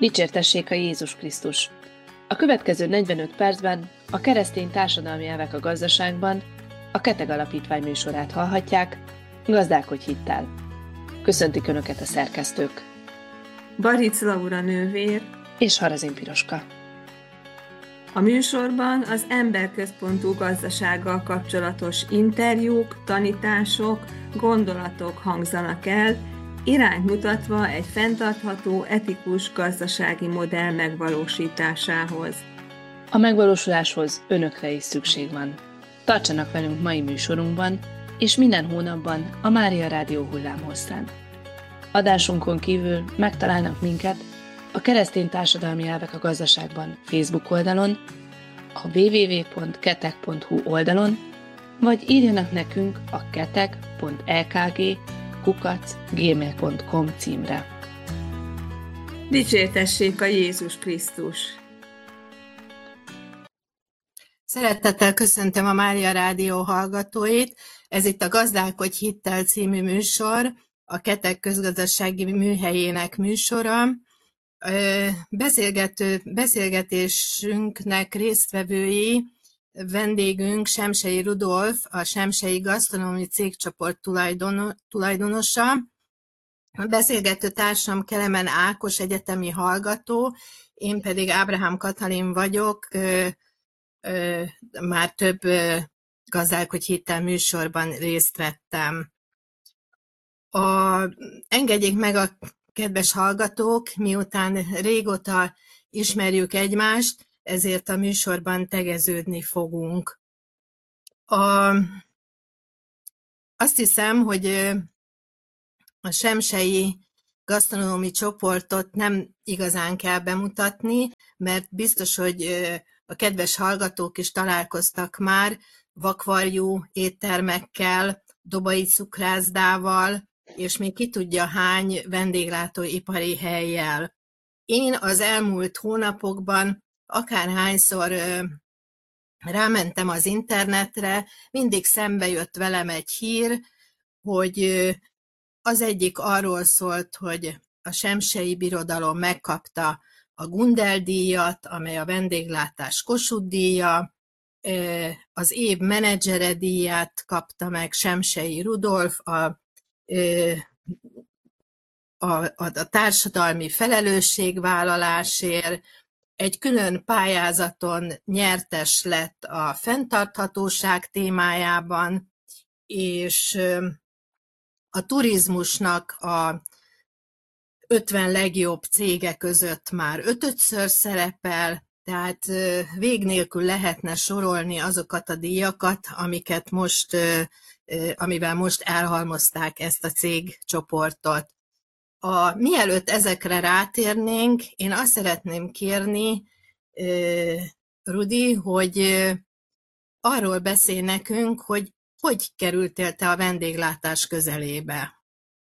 Dicsértessék a Jézus Krisztus! A következő 45 percben a keresztény társadalmi elvek a gazdaságban a Keteg Alapítvány műsorát hallhatják, Gazdálkodj hittel. Köszöntik Önöket a szerkesztők. Baric Laura nővér és Harazin Piroska. A műsorban az emberközpontú gazdasággal kapcsolatos interjúk, tanítások, gondolatok hangzanak el, irányt mutatva egy fenntartható, etikus gazdasági modell megvalósításához. A megvalósuláshoz Önökre is szükség van. Tartsanak velünk mai műsorunkban, és minden hónapban a Mária Rádió hullámhosszán. Adásunkon kívül megtalálnak minket a Keresztény Társadalmi Elvek a Gazdaságban Facebook oldalon, a www.keteg.hu oldalon, vagy írjanak nekünk a keteg.ekg@gmail.com címre. Dicsértessék a Jézus Krisztus! Szeretettel köszöntöm a Mária Rádió hallgatóit. Ez itt a Gazdálkodj hittel című műsor, a Keteg közgazdasági műhelyének műsora. Beszélgetésünknek résztvevői, vendégünk Semsey Rudolf, a Semsey Gasztronómiai Cégcsoport tulajdonosa. A beszélgető társam Kelemen Ákos egyetemi hallgató, én pedig Ábrahám Katalin vagyok, már több Gazdálkodj hittel műsorban részt vettem. Engedjék meg a kedves hallgatók, miután régóta ismerjük egymást, ezért a műsorban tegeződni fogunk. Azt hiszem, hogy a Semsey Gasztronómiai Csoportot nem igazán kell bemutatni, mert biztos, hogy a kedves hallgatók is találkoztak már vakvarjú éttermekkel, dobai cukrászdával, és még ki tudja hány vendéglátóipari hellyel. Én az elmúlt hónapokban akárhányszor rámentem az internetre, mindig szembe jött velem egy hír, hogy az egyik arról szólt, hogy a Semsey Birodalom megkapta a Gundel-díjat, amely a vendéglátás Kossuth-díja, az év menedzsere díját kapta meg Semsey Rudolf, a társadalmi felelősségvállalásért, egy külön pályázaton nyertes lett a fenntarthatóság témájában, és a turizmusnak a 50 legjobb cége között már 5-ször szerepel, tehát vég nélkül lehetne sorolni azokat a díjakat, amivel most elhalmozták ezt a cégcsoportot. Mielőtt ezekre rátérnénk, én azt szeretném kérni, Rudi, hogy arról beszélj nekünk, hogy kerültél te a vendéglátás közelébe.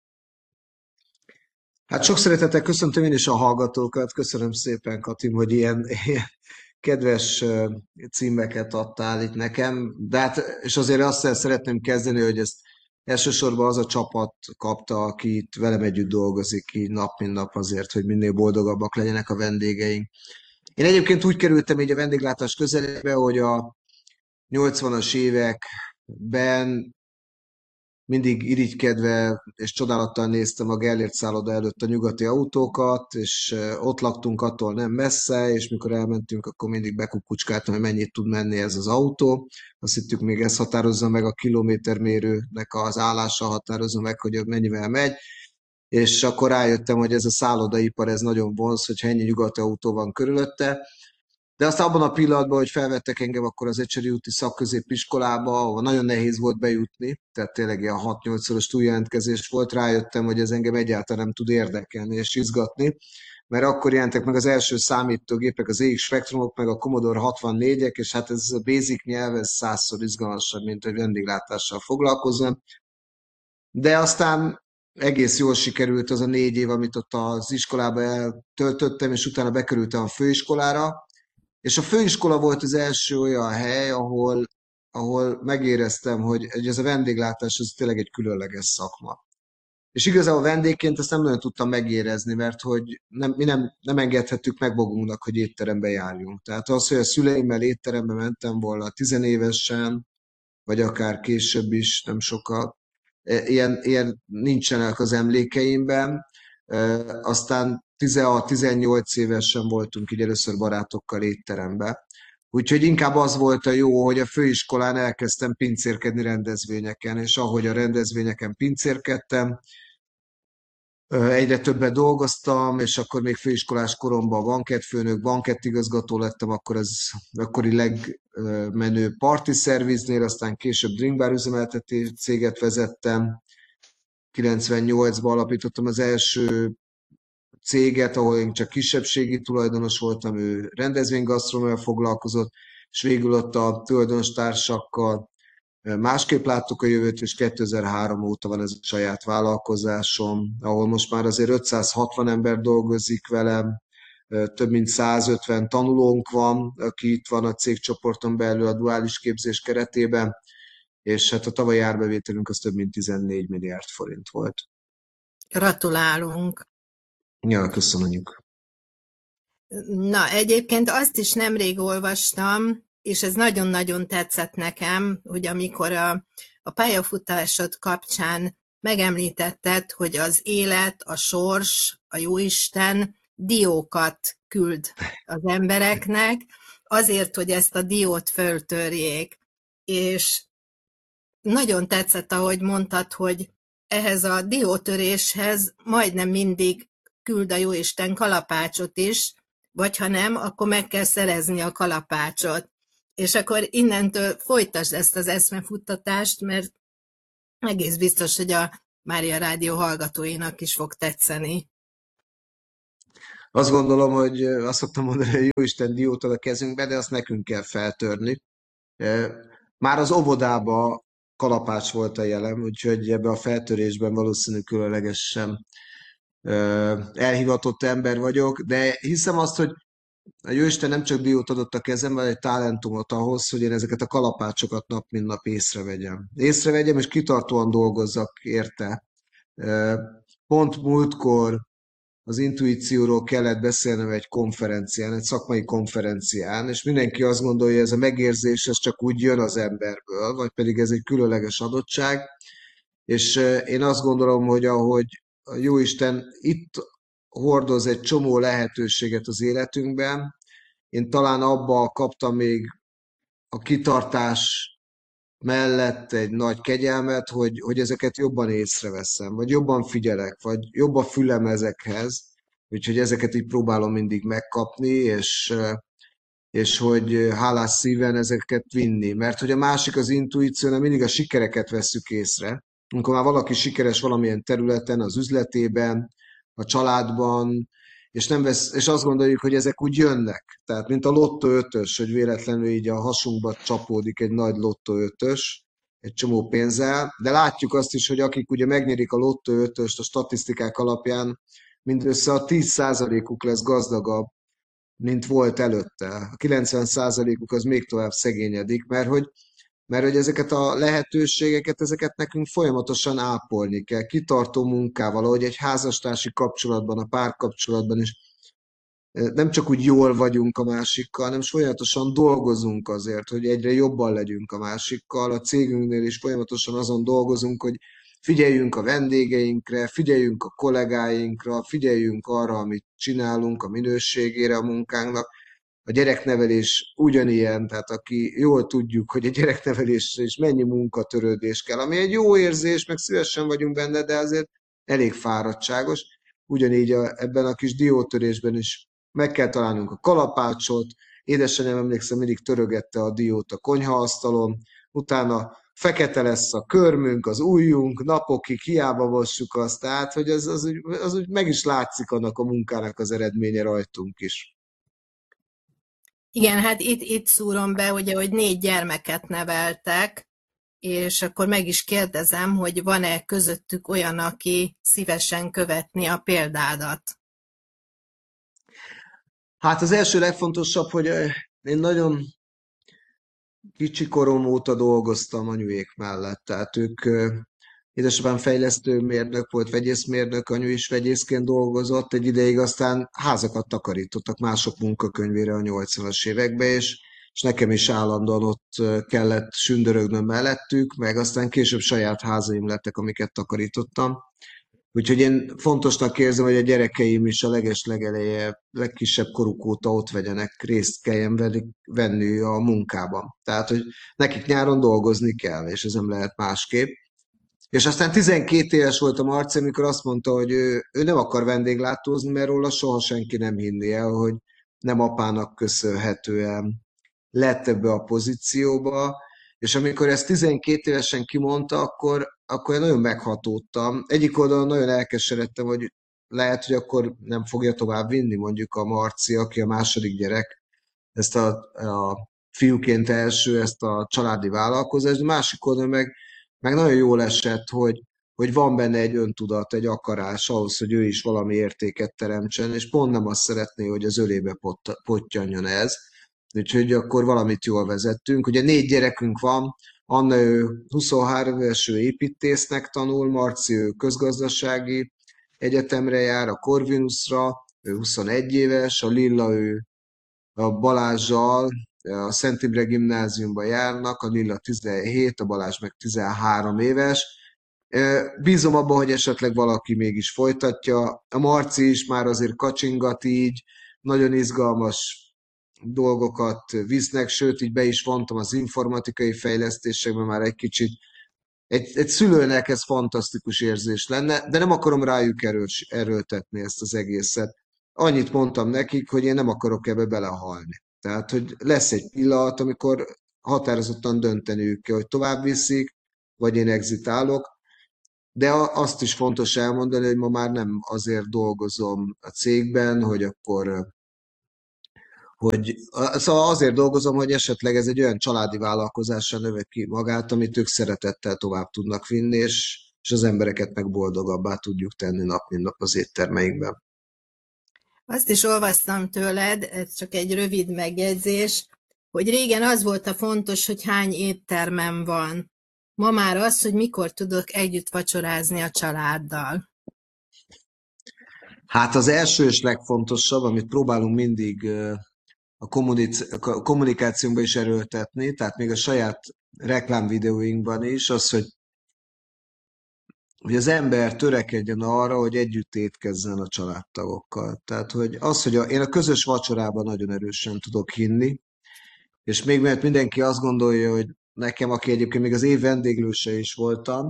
Hát sok szeretettel köszöntöm én is a hallgatókat, köszönöm szépen, Katim, hogy ilyen kedves címeket adtál itt nekem, de hát, és azért azt szeretném kezdeni, hogy ezt elsősorban az a csapat kapta, aki itt velem együtt dolgozik így nap mint nap azért, hogy minél boldogabbak legyenek a vendégeink. Én egyébként úgy kerültem így a vendéglátás közelébe, hogy a 80-as években mindig irigykedve és csodálattal néztem a Gellért szálloda előtt a nyugati autókat, és ott laktunk attól nem messze, és mikor elmentünk, akkor mindig bekukucskáltam, hogy mennyit tud menni ez az autó. Azt hittük, még ez határozza meg, a kilométermérőnek az állása határozza meg, hogy mennyivel megy. És akkor rájöttem, hogy ez a szállodaipar, ez nagyon vonz, hogyha ennyi nyugati autó van körülötte. De aztán abban a pillanatban, hogy felvettek engem akkor az Ecseri úti szakközépiskolába, ahol nagyon nehéz volt bejutni, tehát tényleg ilyen 6-8-szoros túljelentkezés volt, rájöttem, hogy ez engem egyáltalán nem tud érdekelni és izgatni, mert akkor jelentek meg az első számítógépek, az EX Spectrumok, meg a Commodore 64-ek, és hát ez a basic nyelv, ez 100-szor izgalmasabb, mint hogy vendéglátással foglalkozzam. De aztán egész jól sikerült az a 4 év, amit ott az iskolába eltöltöttem, és utána bekerültem a főiskolára, és a főiskola volt az első olyan hely, ahol megéreztem, hogy ez a vendéglátás az tényleg egy különleges szakma. És igazából vendégként ezt nem nagyon tudtam megérezni, mert hogy mi nem engedhettük meg magunknak, hogy étterembe járjunk. Tehát az, hogy a szüleimmel étterembe mentem volna 10 évesen, vagy akár később is, nem sokat, ilyen nincsenek az emlékeimben. Aztán 16-18 évesen voltunk így először barátokkal étterembe. Úgyhogy inkább az volt a jó, hogy a főiskolán elkezdtem pincérkedni rendezvényeken, és ahogy a rendezvényeken pincérkedtem, egyre többet dolgoztam, és akkor még főiskolás koromban bankettfőnök, bankettigazgató lettem, akkor az akkori legmenőbb party szerviznél, aztán később drinkbar üzemeltető céget vezettem. 98-ban alapítottam az első céget, ahol én csak kisebbségi tulajdonos voltam, ő rendezvénygasztronómiával foglalkozott, és végül ott a tulajdonos társakkal másképp láttuk a jövőt, és 2003 óta van ez a saját vállalkozásom, ahol most már azért 560 ember dolgozik velem, több mint 150 tanulónk van, aki itt van a cégcsoporton belül a duális képzés keretében, és hát a tavalyi árbevételünk az több mint 14 milliárd forint volt. Gratulálunk! Ja, köszönjük! Na, egyébként azt is nemrég olvastam, és ez nagyon-nagyon tetszett nekem, hogy amikor a pályafutásod kapcsán megemlítetted, hogy az élet, a sors, a jóisten diókat küld az embereknek, azért, hogy ezt a diót föltörjék. És nagyon tetszett, ahogy mondtad, hogy ehhez a diótöréshez majdnem mindig küld a jóisten kalapácsot is, vagy ha nem, akkor meg kell szerezni a kalapácsot. És akkor innentől folytasd ezt az eszmefuttatást, mert egész biztos, hogy a Mária Rádió hallgatóinak is fog tetszeni. Azt gondolom, hogy azt szoktam mondani, hogy jóisten diót ad a kezünkbe, de azt nekünk kell feltörni. Már az óvodában kalapács volt a jelen, úgyhogy ebbe a feltörésben valószínű különlegesen elhivatott ember vagyok, de hiszem azt, hogy a Jóisten nem csak diót adott a kezembe, hanem egy talentumot ahhoz, hogy én ezeket a kalapácsokat nap mint nap észrevegyem. Észrevegyem, és kitartóan dolgozzak érte. Pont múltkor az intuícióról kellett beszélnem egy konferencián, egy szakmai konferencián, és mindenki azt gondolja, hogy ez a megérzés ez csak úgy jön az emberből, vagy pedig ez egy különleges adottság, és én azt gondolom, hogy ahogy a Jóisten itt hordoz egy csomó lehetőséget az életünkben, én talán abba kaptam még a kitartás mellett egy nagy kegyelmet, hogy ezeket jobban észreveszem, vagy jobban figyelek, vagy jobb a fülem ezekhez, úgyhogy ezeket így próbálom mindig megkapni, és hogy hálás szíven ezeket vinni. Mert hogy a másik az intuíció, nem mindig a sikereket vesszük észre. Amikor már valaki sikeres valamilyen területen, az üzletében, a családban, és azt gondoljuk, hogy ezek úgy jönnek. Tehát, mint a lottó ötös, hogy véletlenül így a hasunkba csapódik egy nagy lottó ötös, egy csomó pénzzel, de látjuk azt is, hogy akik ugye megnyerik a lottó ötöst a statisztikák alapján, mindössze a 10%-uk lesz gazdagabb, mint volt előtte. A 90%-uk az még tovább szegényedik, mert hogy ezeket a lehetőségeket, ezeket nekünk folyamatosan ápolni kell, kitartó munkával, ahogy egy házastársi kapcsolatban, a párkapcsolatban is nem csak úgy jól vagyunk a másikkal, hanem folyamatosan dolgozunk azért, hogy egyre jobban legyünk a másikkal. A cégünknél is folyamatosan azon dolgozunk, hogy figyeljünk a vendégeinkre, figyeljünk a kollégáinkra, figyeljünk arra, amit csinálunk, a minőségére a munkánknak. A gyereknevelés ugyanilyen, tehát aki jól tudjuk, hogy a gyereknevelésre is mennyi munkatörődés kell, ami egy jó érzés, meg szívesen vagyunk benne, de azért elég fáradtságos. Ugyanígy ebben a kis diótörésben is meg kell találnunk a kalapácsot. Édesanyám, emlékszem, mindig törögette a diót a konyhaasztalon, utána fekete lesz a körmünk, az ujjunk, napokig hiába mossuk azt, tehát hogy az úgy meg is látszik annak a munkának az eredménye rajtunk is. Igen, hát itt szúrom be, ugye, hogy 4 gyermeket neveltek, és akkor meg is kérdezem, hogy van-e közöttük olyan, aki szívesen követni a példádat? Hát az első legfontosabb, hogy én nagyon kicsi korom óta dolgoztam anyuék mellett, tehát ők édesapám fejlesztő mérnök volt, vegyészmérnök, anyu is vegyészként dolgozott, egy ideig aztán házakat takarítottak mások munkakönyvére a 80-as években, és nekem is állandóan ott kellett sündörögnöm mellettük, meg aztán később saját házaim lettek, amiket takarítottam. Úgyhogy én fontosnak érzem, hogy a gyerekeim is a legeslegeleje, legkisebb koruk óta ott vegyenek, részt kelljen venni a munkában. Tehát, hogy nekik nyáron dolgozni kell, és ez nem lehet másképp. És aztán 12 éves volt a Marci, amikor azt mondta, hogy ő nem akar vendéglátózni, mert róla soha senki nem hinné el, hogy nem apának köszönhetően lett ebbe a pozícióba, és amikor ezt 12 évesen kimondta, akkor én nagyon meghatódtam. Egyik oldalon nagyon elkeseredtem, hogy lehet, hogy akkor nem fogja tovább vinni mondjuk a Marci, aki a második gyerek, ezt a fiúként első, ezt a családi vállalkozást, de másik oldalon meg nagyon jól esett, hogy van benne egy öntudat, egy akarás ahhoz, hogy ő is valami értéket teremtsen, és pont nem azt szeretné, hogy az ölébe pottyanjon ez. Úgyhogy akkor valamit jól vezettünk. Ugye 4 gyerekünk van, Anna ő 23 éves, ő építésznek tanul, Marci ő közgazdasági egyetemre jár, a Corvinusra, ő 21 éves, a Lilla ő a Balázsjal a Szent Imre gimnáziumba járnak, a Lilla 17, a Balázs meg 13 éves. Bízom abban, hogy esetleg valaki mégis folytatja. A Marci is már azért kacsingat így, nagyon izgalmas dolgokat visznek, sőt, így be is vontam az informatikai fejlesztésekben már egy kicsit. Egy szülőnek ez fantasztikus érzés lenne, de nem akarom rájuk erőltetni ezt az egészet. Annyit mondtam nekik, hogy én nem akarok ebbe belehalni. Tehát, hogy lesz egy pillanat, amikor határozottan dönteniük kell, hogy tovább viszik, vagy én exitálok, de azt is fontos elmondani, hogy ma már nem azért dolgozom a cégben, szóval azért dolgozom, hogy esetleg ez egy olyan családi vállalkozással növe ki magát, amit ők szeretettel tovább tudnak vinni, és az embereket meg boldogabbá tudjuk tenni nap mint nap az éttermeinkben. Azt is olvastam tőled, ez csak egy rövid megjegyzés, hogy régen az volt a fontos, hogy hány éttermem van. Ma már az, hogy mikor tudok együtt vacsorázni a családdal. Hát az első és legfontosabb, amit próbálunk mindig a kommunikációnkban is erőltetni, tehát még a saját reklámvideóinkban is, az, hogy az ember törekedjen arra, hogy együtt étkezzen a családtagokkal. Tehát, hogy én a közös vacsorában nagyon erősen tudok hinni, és még mert mindenki azt gondolja, hogy nekem, aki egyébként még az év vendéglőse is voltam,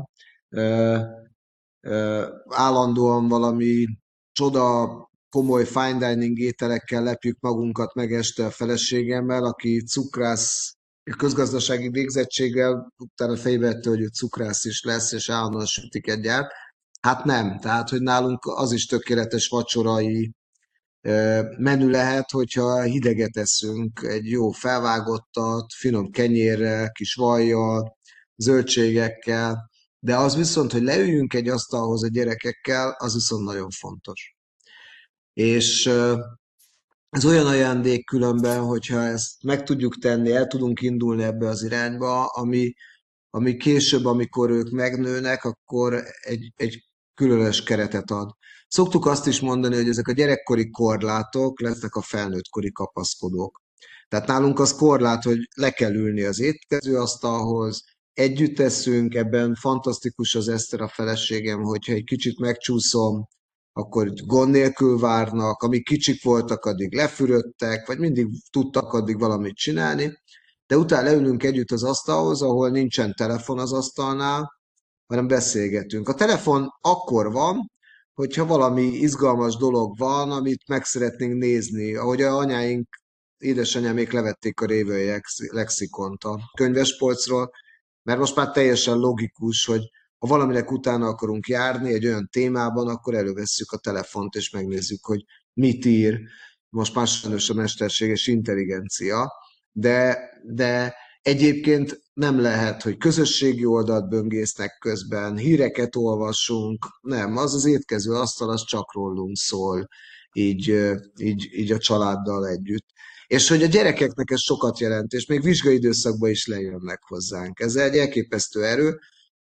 állandóan valami csoda, komoly fine dining ételekkel lepjük magunkat meg este a feleségemmel, aki cukrász, közgazdasági végzettséggel utána fejbe vette, hogy ő cukrász is lesz, és állandóan sütiket gyárt. Hát nem, tehát, hogy nálunk az is tökéletes vacsorai menü lehet, hogyha hideget eszünk, egy jó felvágottat, finom kenyérrel, kis vajjal, zöldségekkel, de az viszont, hogy leüljünk egy asztalhoz a gyerekekkel, az viszont nagyon fontos. És ez olyan ajándék különben, hogyha ezt meg tudjuk tenni, el tudunk indulni ebbe az irányba, ami később, amikor ők megnőnek, akkor egy különös keretet ad. Szoktuk azt is mondani, hogy ezek a gyerekkori korlátok lesznek a felnőttkori kapaszkodók. Tehát nálunk az korlát, hogy le kell ülni az étkezőasztalhoz, együtt eszünk, ebben fantasztikus az Eszter a feleségem, hogyha egy kicsit megcsúszom, akkor gond nélkül várnak, amíg kicsik voltak, addig lefürödtek, vagy mindig tudtak addig valamit csinálni, de utána leülünk együtt az asztalhoz, ahol nincsen telefon az asztalnál, hanem beszélgetünk. A telefon akkor van, hogyha valami izgalmas dolog van, amit meg szeretnénk nézni, ahogy a anyáink, édesanyámék levették a révői lexikont a könyvespolcról, mert most már teljesen logikus, hogy ha valaminek utána akarunk járni egy olyan témában, akkor elővesszük a telefont, és megnézzük, hogy mit ír. Most már sajnos a mesterséges intelligencia, de egyébként nem lehet, hogy közösségi oldalt böngésznek közben, híreket olvasunk, nem, az étkező asztal, az csak rólunk szól, így a családdal együtt. És hogy a gyerekeknek ez sokat jelent, és még vizsgai időszakban is lejönnek hozzánk. Ez egy elképesztő erő,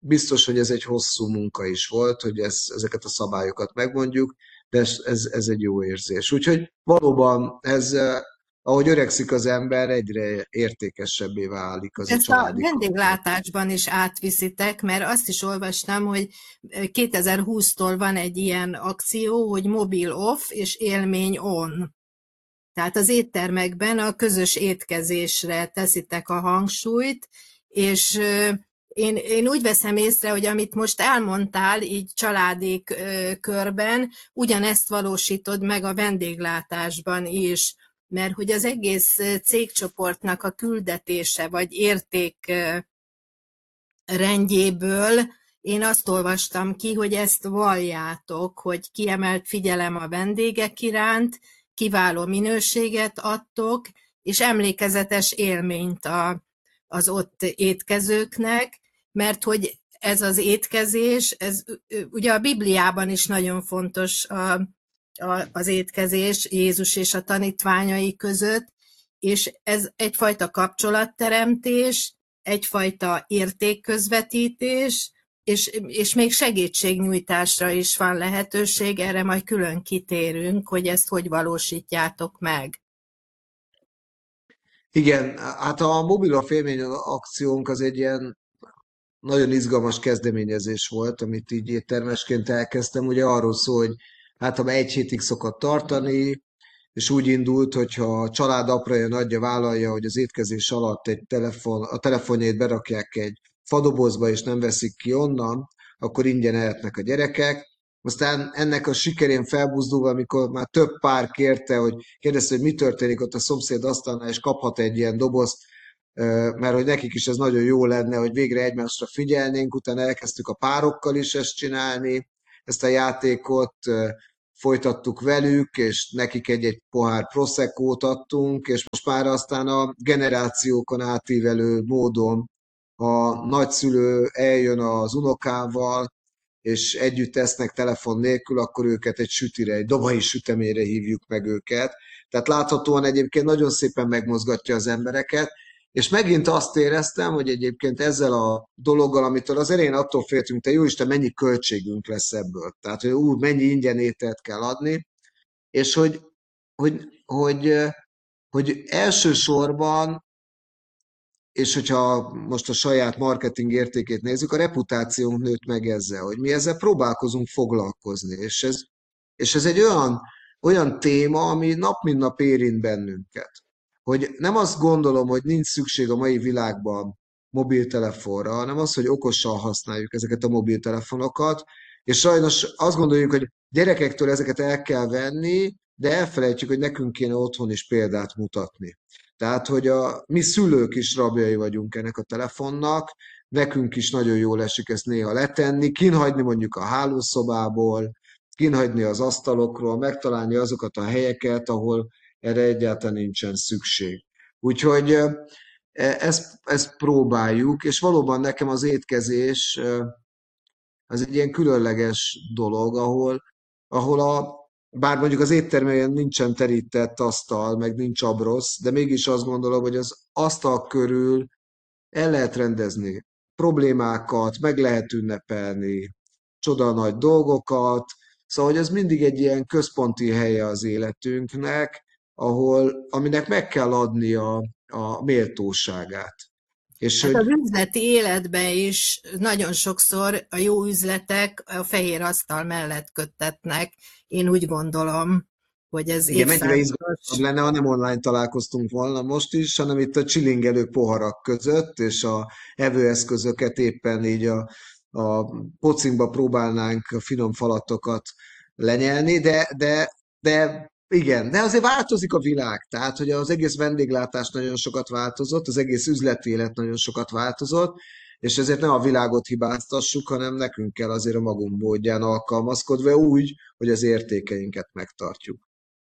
biztos, hogy ez egy hosszú munka is volt, hogy ezeket a szabályokat megmondjuk, de ez egy jó érzés. Úgyhogy valóban ez, ahogy öregszik az ember, egyre értékesebbé válik az a Ezt a családi kapcsolat. vendéglátásban is átviszitek, mert azt is olvastam, hogy 2020-tól van egy ilyen akció, hogy mobil off és élmény on. Tehát az éttermekben a közös étkezésre teszitek a hangsúlyt, és én úgy veszem észre, hogy amit most elmondtál, így családi körben, ugyanezt valósítod meg a vendéglátásban is, mert hogy az egész cégcsoportnak a küldetése vagy érték rendjéből én azt olvastam ki, hogy ezt valljátok, hogy kiemelt figyelem a vendégek iránt, kiváló minőséget adtok, és emlékezetes élményt az ott étkezőknek, mert hogy ez az étkezés, ez ugye a Bibliában is nagyon fontos az étkezés Jézus és a tanítványai között, és ez egyfajta kapcsolatteremtés, egyfajta értékközvetítés, és még segítségnyújtásra is van lehetőség, erre majd külön kitérünk, hogy ezt hogy valósítjátok meg. Igen, hát a mobil félmény akciónk az egy ilyen nagyon izgalmas kezdeményezés volt, amit így éttermesként elkezdtem. Ugye arról szól, hogy hát ha egy hétig szokott tartani, és úgy indult, hogyha a család apraja nagyja vállalja, hogy az étkezés alatt a telefonjait berakják egy fadobozba, és nem veszik ki onnan, akkor ingyen ehetnek a gyerekek. Aztán ennek a sikerén felbuzdulva, amikor már több pár kérdezte, hogy mi történik ott a szomszéd asztalnál, és kaphat egy ilyen dobozt, mert hogy nekik is ez nagyon jó lenne, hogy végre egymásra figyelnénk, utána elkezdtük a párokkal is ezt csinálni, ezt a játékot, folytattuk velük, és nekik egy pohár Proseccót adtunk, és most már aztán a generációkon átívelő módon a nagyszülő eljön az unokával, és együtt esznek telefon nélkül, akkor őket egy sütire, egy dobai süteményre hívjuk meg őket. Tehát láthatóan egyébként nagyon szépen megmozgatja az embereket, és megint azt éreztem, hogy egyébként ezzel a dologgal, amitől az elején attól féltünk, te jóisten, mennyi költségünk lesz ebből. Tehát, hogy mennyi ingyen ételt kell adni, és hogy elsősorban, és hogyha most a saját marketing értékét nézzük, a reputációnk nőtt meg ezzel, hogy mi ezzel próbálkozunk foglalkozni, és ez egy olyan téma, ami nap mint nap érint bennünket. Hogy nem azt gondolom, hogy nincs szükség a mai világban mobiltelefonra, hanem az, hogy okosan használjuk ezeket a mobiltelefonokat, és sajnos azt gondoljuk, hogy gyerekektől ezeket el kell venni, de elfelejtjük, hogy nekünk kéne otthon is példát mutatni. Tehát, hogy mi szülők is rabjai vagyunk ennek a telefonnak, nekünk is nagyon jól esik ezt néha letenni, kinhagyni mondjuk a hálószobából, kinhagyni az asztalokról, megtalálni azokat a helyeket, ahol erre egyáltalán nincsen szükség. Úgyhogy ezt próbáljuk, és valóban nekem az étkezés az egy ilyen különleges dolog, ahol bár mondjuk az éttermelyen nincsen terített asztal, meg nincs abrosz, de mégis azt gondolom, hogy az asztal körül el lehet rendezni problémákat, meg lehet ünnepelni csoda nagy dolgokat, szóval hogy ez mindig egy ilyen központi helye az életünknek, aminek meg kell adni a méltóságát. És Hát az üzleti életben is nagyon sokszor a jó üzletek a fehér asztal mellett köttetnek. Én úgy gondolom, hogy ez igen, mennyire izgalmasabb lenne, ha nem online találkoztunk volna most is, hanem itt a csilingelő poharak között, és a evőeszközöket éppen így a pocinkba próbálnánk a finom falatokat lenyelni, de igen, de azért változik a világ, tehát hogy az egész vendéglátás nagyon sokat változott, az egész üzleti élet nagyon sokat változott, és ezért nem a világot hibáztassuk, hanem nekünk kell azért a magunk módján alkalmazkodva úgy, hogy az értékeinket megtartjuk.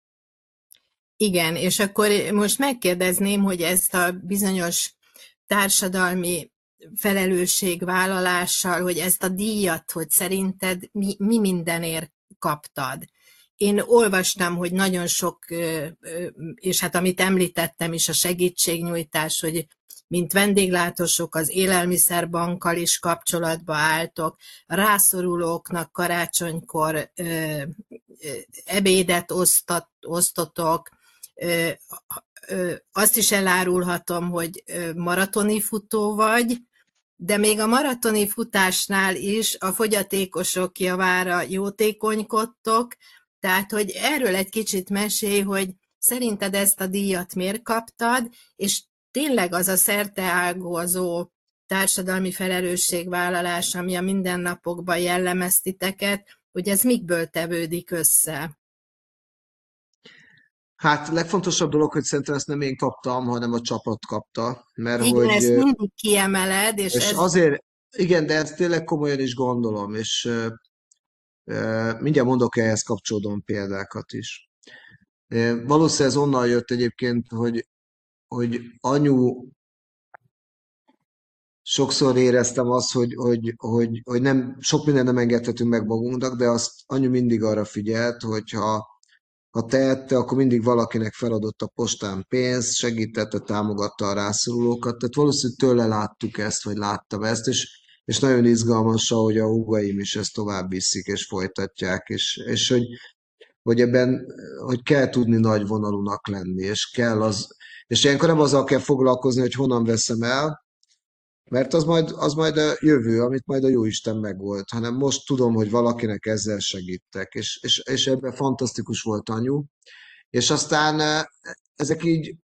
Igen, és akkor most megkérdezném, hogy ezt a bizonyos társadalmi felelősségvállalással, hogy ezt a díjat, hogy szerinted mi mindenért kaptad. Én olvastam, hogy nagyon sok, és hát amit említettem is, a segítségnyújtás, hogy mint vendéglátósok az élelmiszerbankkal is kapcsolatba álltok, a rászorulóknak karácsonykor ebédet osztotok. Azt is elárulhatom, hogy maratoni futó vagy, de még a maratoni futásnál is a fogyatékosok javára jótékonykodtok, tehát hogy erről egy kicsit mesélj, hogy szerinted ezt a díjat miért kaptad, és tényleg az a szerteágazó társadalmi felelősségvállalás, ami a mindennapokban jellemez titeket, hogy ez mikből tevődik össze? Hát legfontosabb dolog, hogy szerintem ezt nem én kaptam, hanem a csapat kapta, mert Igen, hogy, ezt mindig kiemeled, és és ez azért, igen, de ezt tényleg komolyan is gondolom, és mindjárt mondok ehhez kapcsolódóan példákat is. Valószínűleg ez onnan jött egyébként, hogy anyu, sokszor éreztem azt, hogy nem, sok mindent nem engedhetünk meg magunknak, de azt anyu mindig arra figyelt, hogy ha tehette, akkor mindig valakinek feladott a postán pénzt, segítette, támogatta a rászorulókat. Tehát valószínűleg tőle láttuk ezt, vagy láttam ezt, és nagyon izgalmas, ahogy a húgaim is ezt tovább viszik, és folytatják, és hogy ebben, hogy kell tudni nagyvonalúnak lenni, és ilyenkor nem azzal kell foglalkozni, hogy honnan veszem el, mert az majd a jövő, amit majd a Jóisten megold, hanem most tudom, hogy valakinek ezzel segítek, és ebben fantasztikus volt anyu, és aztán ezek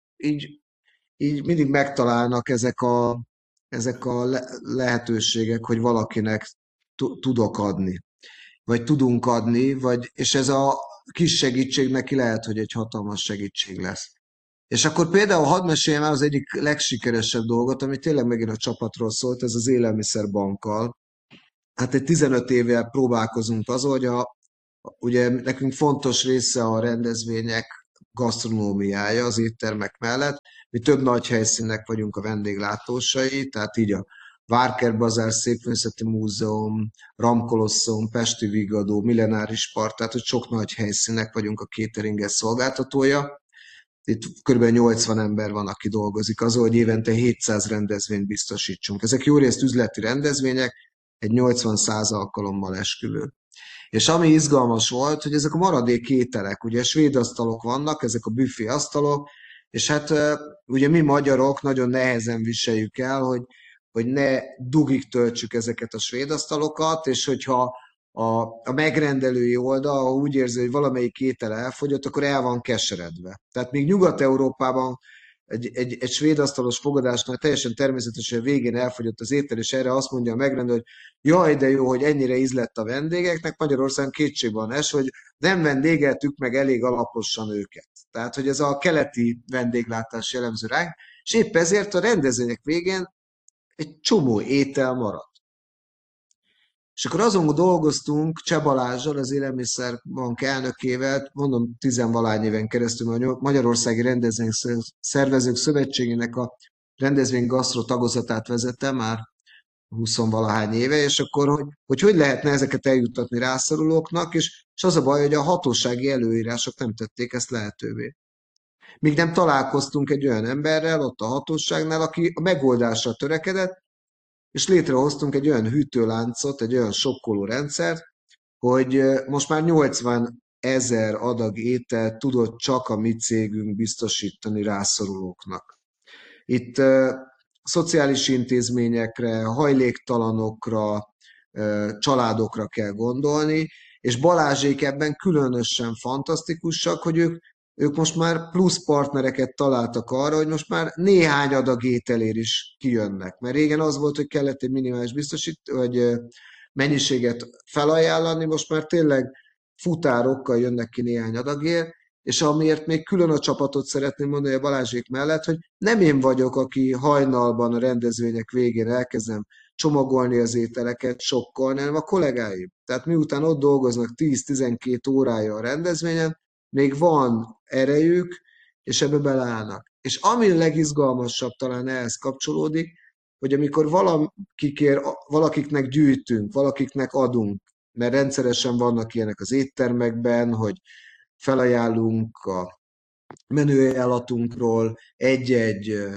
így mindig megtalálnak ezek a lehetőségek, hogy valakinek tudok adni, vagy tudunk adni, és ez a kis segítség neki lehet, hogy egy hatalmas segítség lesz. És akkor például hadd meséljem el az egyik legsikeresebb dolgot, ami tényleg megint a csapatról szólt, ez az élelmiszerbankkal. Hát egy 15 éve próbálkozunk azon, hogy ugye nekünk fontos része a rendezvények gasztronómiája az éttermek mellett. Mi több nagy helyszínnek vagyunk a vendéglátósai, tehát így a Várkert Bazár, Szépművészeti Múzeum, Ramkolosszum, Pesti Vigadó, Millenáris Park, tehát hogy sok nagy helyszínnek vagyunk a cateringes szolgáltatója. Itt kb. 80 ember van, aki dolgozik azon, hogy évente 700 rendezvényt biztosítsunk. Ezek jó részt üzleti rendezvények, egy 80-100 alkalommal esküvő. És ami izgalmas volt, hogy ezek a maradék ételek, ugye svéd asztalok vannak, ezek a büfé asztalok, és hát ugye mi magyarok nagyon nehezen viseljük el, hogy ne dugig töltsük ezeket a svéd asztalokat, és hogyha a megrendelői oldal, ha úgy érzi, hogy valamelyik étel elfogyott, akkor el van keseredve. Tehát még Nyugat-Európában egy svéd asztalos fogadásnál teljesen természetes, hogy a végén elfogyott az étel, és erre azt mondja a megrendelő, hogy jaj, de jó, hogy ennyire ízlett a vendégeknek, Magyarországon kétségbe van hogy nem vendégeltük meg elég alaposan őket. Tehát, hogy ez a keleti vendéglátás jellemző ránk, és épp ezért a rendezvények végén egy csomó étel maradt. És akkor azon dolgoztunk Cseh Balázsral, az Élelmiszerbank elnökével, mondom, 10-valány éven keresztül, a Magyarországi Rendezvényszervezők Szövetségének a rendezvény gasztro tagozatát vezettem már 20-valahány éve, és akkor, hogy lehetne ezeket eljuttatni rászorulóknak, és az a baj, hogy a hatósági előírások nem tették ezt lehetővé. Míg nem találkoztunk egy olyan emberrel ott a hatóságnál, aki a megoldásra törekedett, és létrehoztunk egy olyan hűtőláncot, egy olyan sokkoló rendszert, hogy most már 80 000 adag ételt tudott csak a mi cégünk biztosítani rászorulóknak. Itt szociális intézményekre, hajléktalanokra, családokra kell gondolni, és Balázsék ebben különösen fantasztikusak, hogy ők most már plusz partnereket találtak arra, hogy most már néhány adag ételért is kijönnek. Mert régen az volt, hogy kellett egy minimális vagy mennyiséget felajánlani, most már tényleg futárokkal jönnek ki néhány adagért, és amiért még külön a csapatot szeretném mondani a Balázsék mellett, hogy nem én vagyok, aki hajnalban a rendezvények végén elkezdem csomagolni az ételeket, sokkolni, hanem a kollégáim. Tehát miután ott dolgoznak 10-12 órája a rendezvényen, még van erejük, és ebbe beleállnak. És ami a legizgalmasabb talán ehhez kapcsolódik, hogy amikor valakiknek gyűjtünk, valakiknek adunk, mert rendszeresen vannak ilyenek az éttermekben, hogy felajánlunk a menüajánlatunkról egy-egy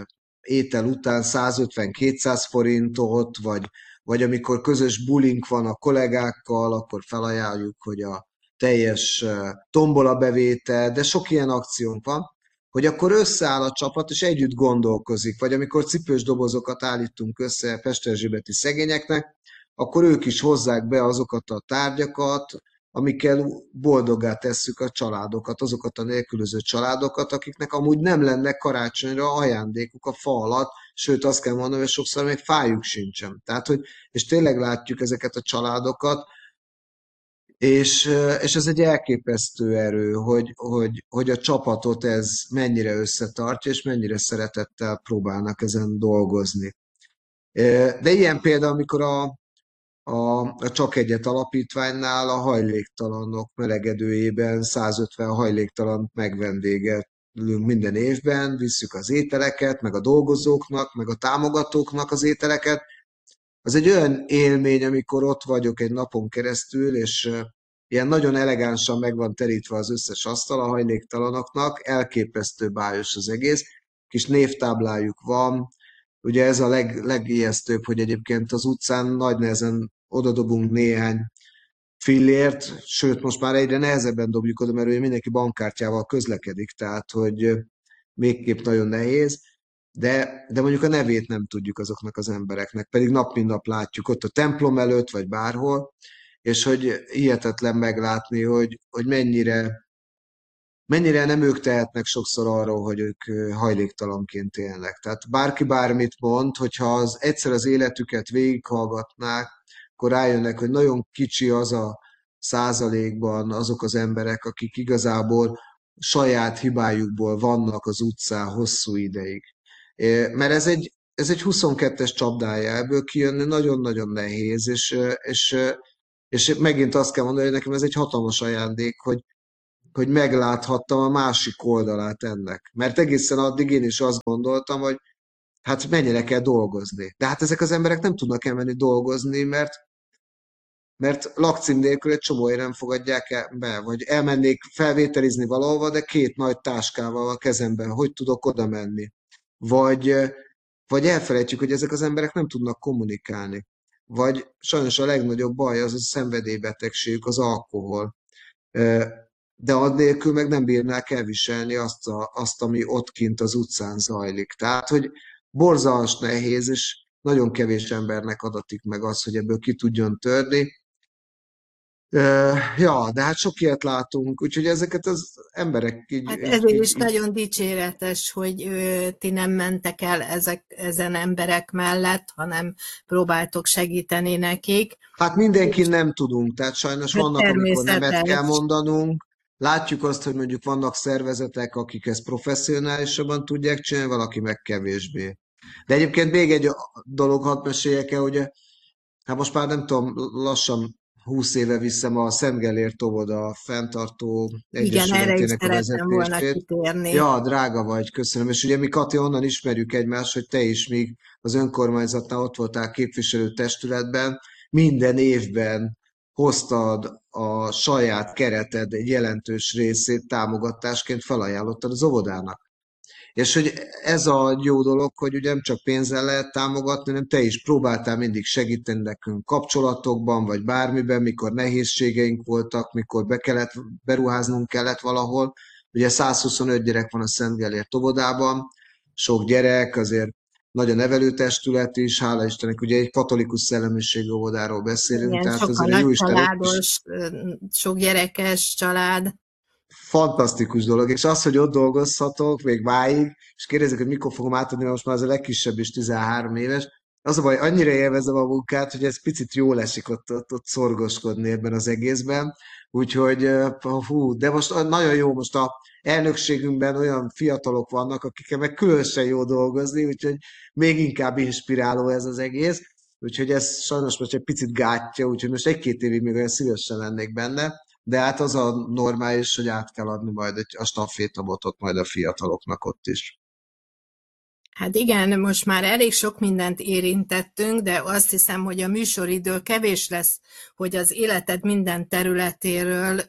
étel után 150-200 forintot, vagy amikor közös bulink van a kollégákkal, akkor felajánljuk, hogy a teljes tombola bevétel, de sok ilyen akciónk van, hogy akkor összeáll a csapat, és együtt gondolkozik, vagy amikor cipős dobozokat állítunk össze pesterzsébeti szegényeknek, akkor ők is hozzák be azokat a tárgyakat, amikkel boldoggá tesszük a családokat, azokat a nélkülöző családokat, akiknek amúgy nem lenne karácsonyra ajándékuk a fa alatt, sőt azt kell mondani, hogy sokszor még fájuk sincsen. Tehát, hogy, és tényleg látjuk ezeket a családokat, és ez egy elképesztő erő, hogy a csapatot ez mennyire összetartja, és mennyire szeretettel próbálnak ezen dolgozni. De ilyen például, amikor a Csak Egyet alapítványnál a hajléktalanok melegedőjében 150 hajléktalant megvendégelünk minden évben, visszük az ételeket, meg a dolgozóknak, meg a támogatóknak az ételeket. Az egy olyan élmény, amikor ott vagyok egy napon keresztül, és ilyen nagyon elegánsan meg van terítve az összes asztal a hajléktalanoknak, elképesztő bájos az egész, kis névtáblájuk van. Ugye ez a legijesztőbb, hogy egyébként az utcán nagy nehezen odadobunk néhány fillért, sőt most már egyre nehezebben dobjuk oda, mert ugye mindenki bankkártyával közlekedik, tehát hogy végképp nagyon nehéz, de mondjuk a nevét nem tudjuk azoknak az embereknek, pedig nap mint nap látjuk ott a templom előtt, vagy bárhol, és hogy hihetetlen meglátni, hogy mennyire nem ők tehetnek sokszor arról, hogy ők hajléktalanként élnek. Tehát bárki bármit mond, hogyha egyszer az életüket végighallgatnák, akkor rájönnek, hogy nagyon kicsi az a százalékban azok az emberek, akik igazából saját hibájukból vannak az utcán hosszú ideig. Mert ez egy 22-es csapdája, ebből kijönni nagyon-nagyon nehéz, és megint azt kell mondani, hogy nekem ez egy hatalmas ajándék, hogy megláthattam a másik oldalát ennek. Mert egészen addig én is azt gondoltam, hogy hát mennyire kell dolgozni. De hát ezek az emberek nem tudnak elmenni dolgozni, mert lakcím nélkül egy csomói nem fogadják be, vagy elmennék felvételizni valahova, de 2 nagy táskával a kezemben, hogy tudok oda menni. Vagy elfelejtjük, hogy ezek az emberek nem tudnak kommunikálni. Vagy sajnos a legnagyobb baj az a szenvedélybetegségük, az alkohol. De annélkül meg nem bírnák elviselni azt, ami ott kint az utcán zajlik. Tehát, hogy borzalmas nehéz, és nagyon kevés embernek adatik meg az, hogy ebből ki tudjon törni. Ja, de hát sok ilyet látunk, úgyhogy ezeket az emberek így... Hát ezért is nagyon dicséretes, hogy ti nem mentek el ezen emberek mellett, hanem próbáltok segíteni nekik. Hát mindenki nem tudunk, tehát sajnos vannak, amikor nemet kell mondanunk. Látjuk azt, hogy mondjuk vannak szervezetek, akik ezt professzionálisabban tudják csinálni, valaki meg kevésbé. De egyébként még egy dolog, hadd meséljek el, ugye, hát most már nem tudom, lassan 20 éve viszem a Szent Gellért óvoda fenntartó egyesületének a vezetését. Ja, drága vagy, köszönöm. És ugye mi, Kati, onnan ismerjük egymást, hogy te is még az önkormányzatnál ott voltál képviselő testületben, minden évben hoztad a saját kereted egy jelentős részét támogatásként felajánlottad az óvodának. És hogy ez a jó dolog, hogy ugye nem csak pénzzel lehet támogatni, hanem te is próbáltál mindig segíteni nekünk kapcsolatokban, vagy bármiben, mikor nehézségeink voltak, mikor beruháznunk kellett valahol. Ugye 125 gyerek van a Szent Gellért óvodában, sok gyerek, azért nagy a nevelőtestület is, hála Istennek, ugye egy katolikus szellemiségű óvodáról beszélünk. Igen, tehát sok a nagy családos, sok gyerekes család. Fantasztikus dolog, és az, hogy ott dolgozhatok még máig, és kérdezik, hogy mikor fogom átadni, mert most már az a legkisebb is 13 éves, az a baj, annyira élvezem a munkát, hogy ez picit jól esik ott szorgoskodni ebben az egészben, úgyhogy hú, de most nagyon jó, most a elnökségünkben olyan fiatalok vannak, akikkel meg különösen jó dolgozni, úgyhogy még inkább inspiráló ez az egész, úgyhogy ez sajnos most egy picit gátja, úgyhogy most 1-2 évig még olyan szívesen lennék benne, de hát az a normális, hogy át kell adni majd a stafétabotot majd a fiataloknak ott is. Hát igen, most már elég sok mindent érintettünk, de azt hiszem, hogy a műsoridő kevés lesz, hogy az életed minden területéről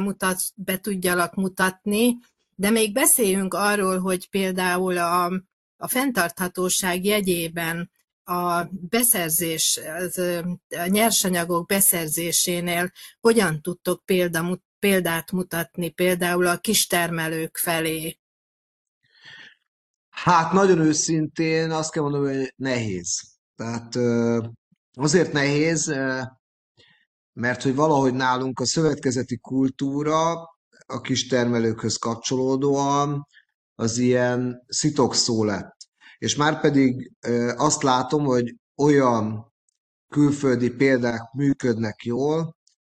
be tudjalak mutatni, de még beszéljünk arról, hogy például a fenntarthatóság jegyében a beszerzés, a nyersanyagok beszerzésénél hogyan tudtok példát mutatni például a kistermelők felé? Hát nagyon őszintén azt kell mondanom, hogy nehéz. Tehát azért nehéz, mert hogy valahogy nálunk a szövetkezeti kultúra a kistermelőkhöz kapcsolódóan az ilyen szitokszó lett. És már pedig azt látom, hogy olyan külföldi példák működnek jól,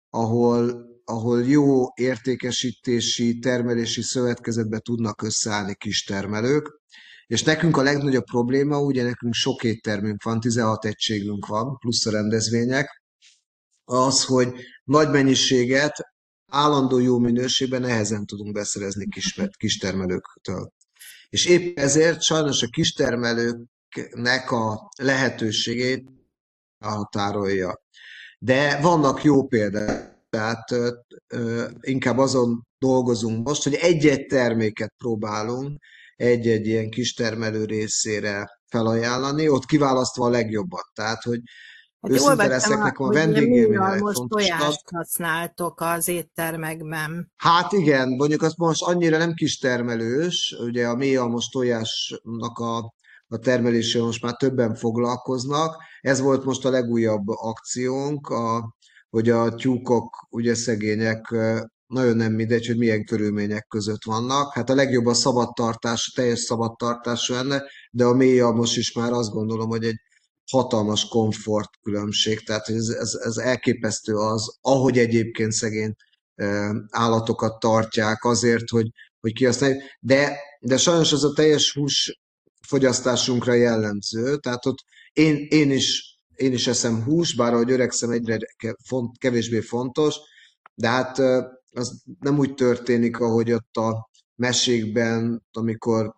ahol jó értékesítési, termelési szövetkezetbe tudnak összeállni kistermelők, és nekünk a legnagyobb probléma, ugye nekünk sok éttermünk van, 16 egységünk van, plusz a rendezvények, az, hogy nagy mennyiséget állandó jó minőségben nehezen tudunk beszerezni kistermelőktől. És épp ezért sajnos a kistermelőknek a lehetőségét határolja. De vannak jó példák, tehát inkább azon dolgozunk most, hogy egy-egy terméket próbálunk egy-egy ilyen kistermelő részére felajánlani, ott kiválasztva a legjobbat. Tehát, hogy Hát őszinte leszek, nekem a vendégélmény a most legfontosabb. tojást használtok az éttermekben. Hát igen, mondjuk az most annyira nem kistermelős, ugye a mélyalmos tojásnak a termelésével most már többen foglalkoznak. Ez volt most a legújabb akciónk, hogy a tyúkok, ugye szegények, nagyon nem mindegy, hogy milyen körülmények között vannak. Hát a legjobb a szabadtartás, teljes szabadtartás lenne, de a mélyalmos is már azt gondolom, hogy egy hatalmas komfort különbség, tehát ez elképesztő az, ahogy egyébként szegény állatokat tartják azért, hogy kihasználjuk, de sajnos ez a teljes hús fogyasztásunkra jellemző, tehát ott én is eszem hús, bár ahogy öregszem egyre kevésbé fontos, de hát az nem úgy történik, ahogy ott a mesékben, amikor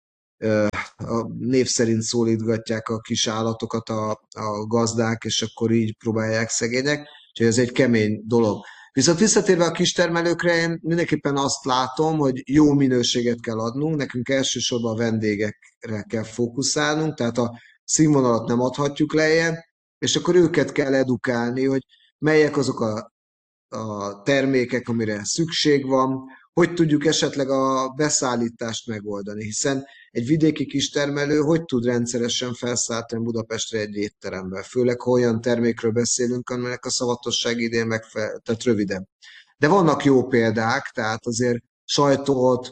a név szerint szólítgatják a kis állatokat a gazdák, és akkor így próbálják szegények, úgyhogy ez egy kemény dolog. Viszont visszatérve a kistermelőkre, én mindenképpen azt látom, hogy jó minőséget kell adnunk, nekünk elsősorban a vendégekre kell fókuszálnunk, tehát a színvonalat nem adhatjuk lejjebb, és akkor őket kell edukálni, hogy melyek azok a termékek, amire szükség van, hogy tudjuk esetleg a beszállítást megoldani, hiszen egy vidéki kistermelő hogy tud rendszeresen felszállítani Budapestre egy étterembe, főleg ha olyan termékről beszélünk, aminek a szavatosság idén tehát rövidebb. De vannak jó példák, tehát azért sajtot,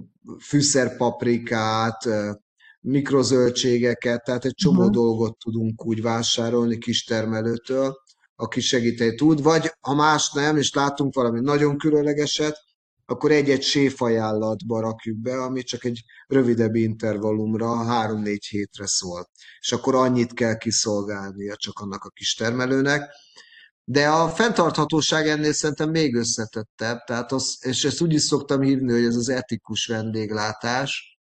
fűszerpaprikát, mikrozöldségeket, tehát egy csomó dolgot tudunk úgy vásárolni kistermelőtől, aki segíteni tud, vagy ha más nem, és látunk valami nagyon különlegeset, akkor egy-egy séfajánlatba rakjuk be, ami csak egy rövidebb intervallumra, 3-4 hétre szól. És akkor annyit kell kiszolgálnia csak annak a kistermelőnek. De a fenntarthatóság ennél szerintem még összetettebb, tehát és ezt úgy is szoktam hívni, hogy ez az etikus vendéglátás,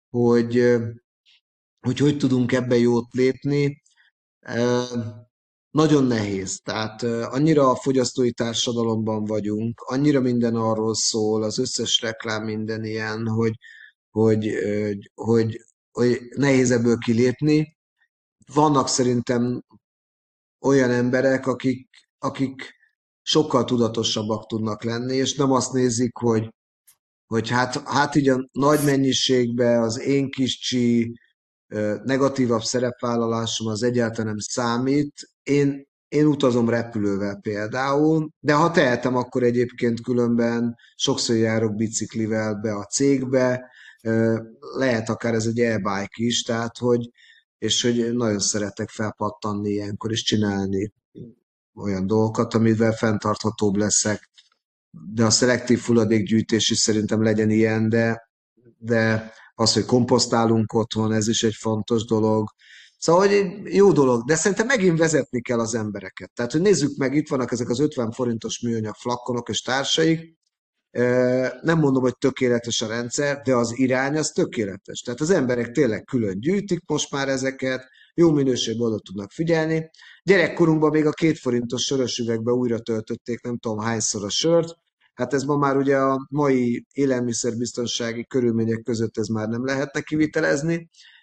hogy tudunk ebbe jót lépni. Nagyon nehéz, tehát annyira a fogyasztói társadalomban vagyunk, annyira minden arról szól, az összes reklám minden ilyen, hogy, hogy nehéz ebből kilépni. Vannak szerintem olyan emberek, akik sokkal tudatosabbak tudnak lenni, és nem azt nézik, hogy hát így a nagy mennyiségben az én kicsi negatívabb szerepvállalásom az egyáltalán nem számít. Én utazom repülővel például, de ha tehetem, akkor egyébként különben sokszor járok biciklivel be a cégbe, lehet akár ez egy e-bike is, tehát és hogy nagyon szeretek felpattanni ilyenkor, és csinálni olyan dolgokat, amivel fenntarthatóbb leszek. De a szelektív hulladékgyűjtés is szerintem legyen ilyen, de az, hogy komposztálunk otthon, ez is egy fontos dolog. Szóval, hogy jó dolog, de szerintem megint vezetni kell az embereket. Tehát, hogy nézzük meg, itt vannak ezek az 50 forintos műanyag flakkonok és társaik. Nem mondom, hogy tökéletes a rendszer, de az irány az tökéletes. Tehát az emberek tényleg külön gyűjtik most már ezeket, jó minőségben oda tudnak figyelni. Gyerekkorunkban még a 2 forintos sörös üvegbe újra töltötték nem tudom hányszor a sört. Hát ez ma már ugye a mai élelmiszerbiztonsági körülmények között ez már nem lehetne kivitelezni,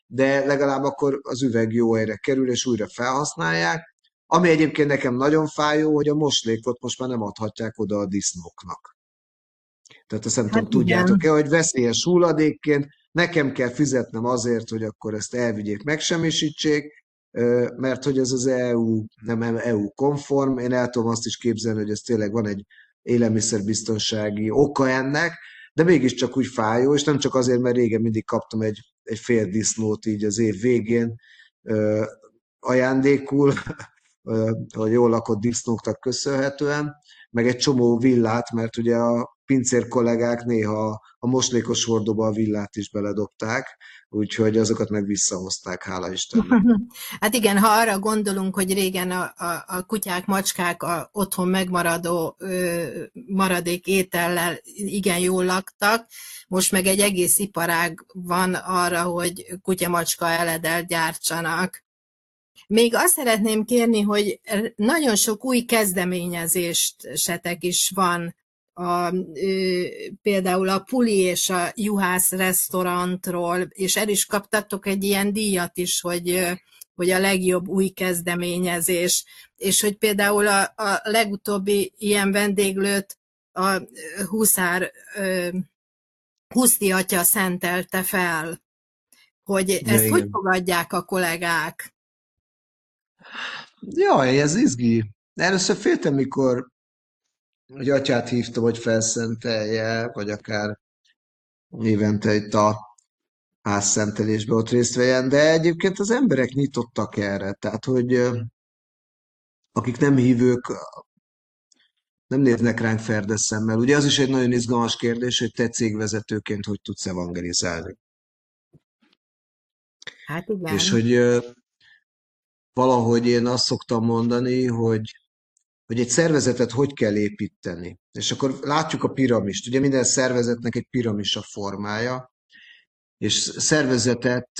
de legalább akkor az üveg jó helyre kerül, és újra felhasználják. Ami egyébként nekem nagyon fájó, hogy a moslékot most már nem adhatják oda a disznóknak. Tehát azt nem Hát tudom, tudjátok-e, igen. hogy veszélyes hulladékként nekem kell fizetnem azért, hogy akkor ezt elvigyék, megsemmisítsék, mert hogy ez az EU, nem EU-konform. Én el tudom azt is képzelni, hogy ez tényleg van egy élelmiszerbiztonsági oka ennek, de mégiscsak úgy fájó, és nem csak azért, mert régen mindig kaptam egy fél disznót így az év végén ajándékul, a jól lakott disznóknak köszönhetően, meg egy csomó villát, mert ugye a pincér kollégák néha a moslékos hordóba a villát is beledobták, úgyhogy azokat meg visszahozták, hála Istennek. Hát igen, ha arra gondolunk, hogy régen a kutyák, macskák a otthon megmaradó maradék étellel igen jól laktak, most meg egy egész iparág van arra, hogy kutya-macska eledelt gyártsanak. Még azt szeretném kérni, hogy nagyon sok új kezdeményezésetek is van. Például a Puli és a Juhász restaurantról, és el is kaptatok egy ilyen díjat is, hogy a legjobb új kezdeményezés, és hogy például a legutóbbi ilyen vendéglőt a Huszti atya szentelte fel, hogy Ja, ezt hogy igen. fogadják a kollégák? Jaj, ez izgi. Először féltem, mikor hogy atyát hívtam, hogy felszentelje, vagy akár évente itt a házszentelésbe ott részt vegyen, de egyébként az emberek nyitottak erre, tehát hogy akik nem hívők, nem néznek ránk ferdes szemmel. Ugye az is egy nagyon izgalmas kérdés, hogy te cégvezetőként hogy tudsz evangelizálni. Hát És igen. hogy valahogy én azt szoktam mondani, hogy egy szervezetet hogy kell építeni. És akkor látjuk a piramist. Ugye minden szervezetnek egy piramis a formája, és szervezetet